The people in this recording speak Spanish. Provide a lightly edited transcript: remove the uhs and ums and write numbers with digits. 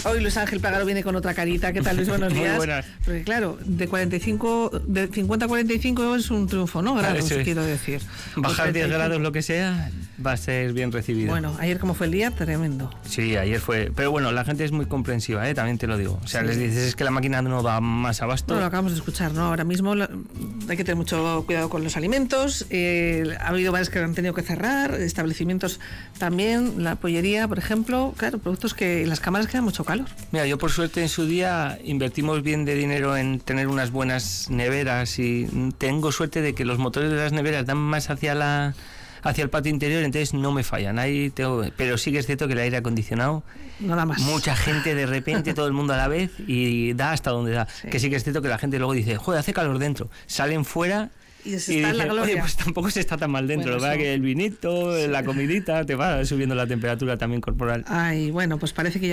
Hoy Luis Ángel Pagaro viene con otra carita. ¿Qué tal, Luis? Buenos días. Muy buenas. Porque claro, de 50 a 45 es un triunfo, ¿no? Grados, quiero decir. Bajar 10 grados, lo que sea, va a ser bien recibido. Bueno, ayer cómo fue el día, tremendo. Sí, ayer fue... Pero bueno, la gente es muy comprensiva, también te lo digo. O sea, Sí. Les dices, es que la máquina no da más abasto. Bueno, lo acabamos de escuchar, ¿no? Ahora mismo hay que tener mucho cuidado con los alimentos. Ha habido bares que han tenido que cerrar, establecimientos también, la pollería, por ejemplo. Claro, productos que en las cámaras queda mucho calor. Mira, yo por suerte en su día invertimos bien de dinero en tener unas buenas neveras y tengo suerte de que los motores de las neveras dan más hacia el patio interior, entonces no me fallan. Pero sí que es cierto que el aire acondicionado, Nada más. mucha gente de repente, todo el mundo a la vez, y da hasta donde da. Sí. Que sí que es cierto que la gente luego dice, joder, hace calor dentro. Salen fuera Y y está en la dicen, gloria. oye, pues tampoco se está tan mal dentro. Bueno, Lo que pasa es que el vinito, sí. la comidita, te va subiendo la temperatura también corporal. Ay, bueno, pues parece que ya